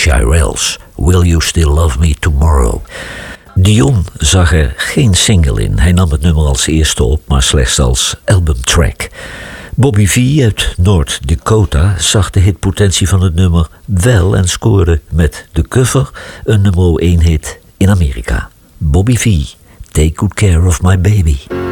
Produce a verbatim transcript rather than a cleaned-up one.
Shirelles, Will You Still Love Me Tomorrow. Dion zag er geen single in. Hij nam het nummer als eerste op, maar slechts als albumtrack. Bobby V uit North Dakota zag de hitpotentie van het nummer wel en scoorde met de cover een nummer één hit in Amerika. Bobby V, Take Good Care of My Baby.